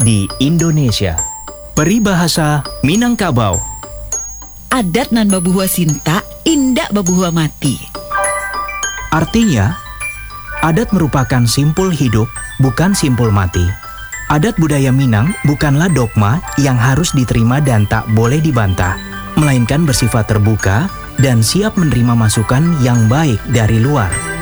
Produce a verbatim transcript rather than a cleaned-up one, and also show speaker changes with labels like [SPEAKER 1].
[SPEAKER 1] di Indonesia. Peribahasa Minangkabau.
[SPEAKER 2] Adat nan babuhua sinta, indak babuhua mati.
[SPEAKER 1] Artinya, adat merupakan simpul hidup, bukan simpul mati. Adat budaya Minang bukanlah dogma yang harus diterima dan tak boleh dibantah, melainkan bersifat terbuka dan siap menerima masukan yang baik dari luar.